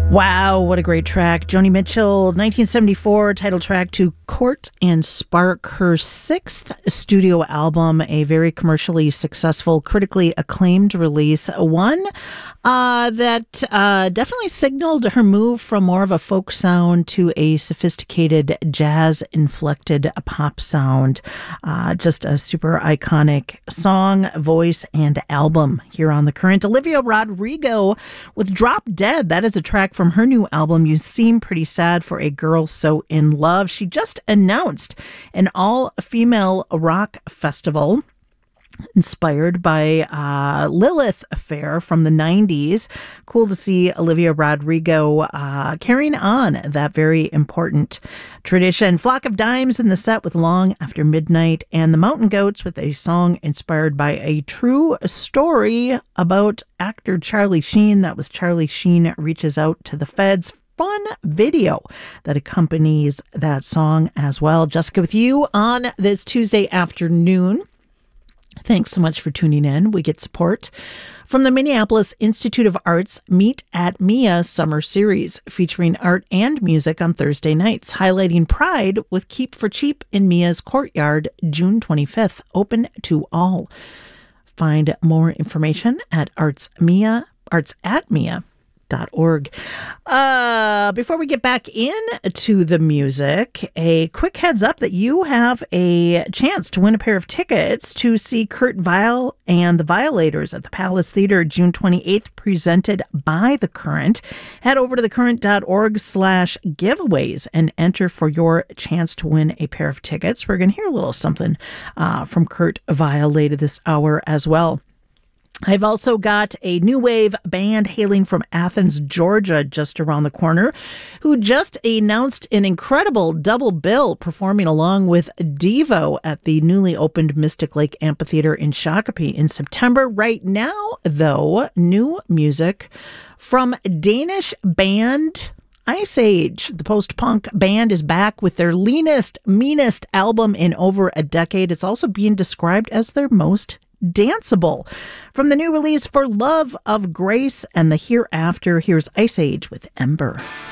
Wow, what a great track. Joni Mitchell, 1974, title track to Court and Spark, her sixth studio album, a very commercially successful, critically acclaimed release. One that definitely signaled her move from more of a folk sound to a sophisticated jazz-inflected pop sound. Just a super iconic song, voice, and album here on The Current. Olivia Rodrigo with Drop Dead. That is a track from her new album, You Seem Pretty Sad for a Girl So in Love. She just announced an all-female rock festival inspired by Lilith Fair from the 90s. Cool to see Olivia Rodrigo carrying on that very important tradition. Flock of Dimes in the set with Long After Midnight, and the Mountain Goats with a song inspired by a true story about actor Charlie Sheen. That was Charlie Sheen Reaches Out to the Feds. Fun video that accompanies that song as well. Jessica with you on this Tuesday afternoon. Thanks so much for tuning in. We get support from the Minneapolis Institute of Arts Meet at Mia Summer Series, featuring art and music on Thursday nights, highlighting Pride with Keep for Cheap in Mia's Courtyard, June 25th, open to all. Find more information at artsatmia.org. Before we get back into the music, a quick heads up that you have a chance to win a pair of tickets to see Kurt Weill and the Violators at the Palace Theater June 28th, presented by The Current. Head over to thecurrent.org/giveaways and enter for your chance to win a pair of tickets. We're going to hear a little something from Kurt Weill later this hour as well. I've also got a new wave band hailing from Athens, Georgia, just around the corner, who just announced an incredible double bill performing along with Devo at the newly opened Mystic Lake Amphitheater in Shakopee in September. Right now, though, new music from Danish band Ice Age. The post-punk band is back with their leanest, meanest album in over a decade. It's also being described as their most danceable. From the new release For Love of Grace and the Hereafter, here's Ice Age with Ember.